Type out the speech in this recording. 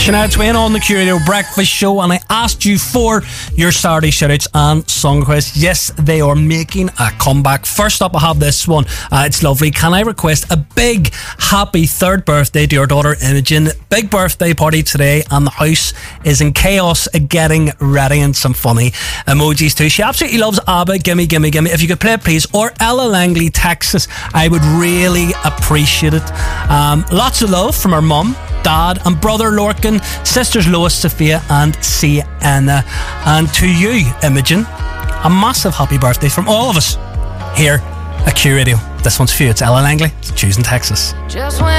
Shania Twain on the Q-Radio Breakfast Show, and I asked you for your Saturday shoutouts and song requests. Yes, they are making a comeback. First up, I have this one. It's lovely. Can I request a big happy 3rd birthday to your daughter Imogen? Big birthday party today, and the house is in chaos, getting ready, and some funny emojis too. She absolutely loves ABBA. Gimme, gimme, gimme. If you could play it, please. Or Ella Langley, Texas. I would really appreciate it. Lots of love from her mum, dad and brother Lorcan, sisters Lois, Sophia and Sienna. And to you, Imogen, a massive happy birthday from all of us here at Q Radio. This one's for you. It's Ella Langley. It's Choosing Texas.